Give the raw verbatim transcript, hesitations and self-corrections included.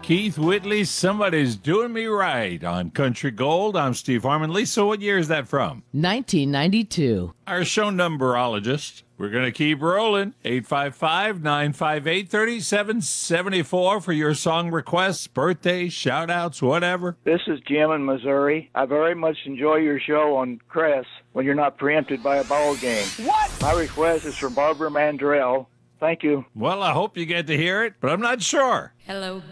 Keith Whitley, Somebody's Doing Me Right on Country Gold. I'm Steve Harmon. Lisa, what year is that from? nineteen ninety-two. Our show numberologist. We're going to keep rolling. eight five five, nine five eight, three seven seven four for your song requests, birthdays, shout-outs, whatever. This is Jim in Missouri. I very much enjoy your show on Cress when you're not preempted by a ball game. What? My request is for Barbara Mandrell. Thank you. Well, I hope you get to hear it, but I'm not sure. Hello,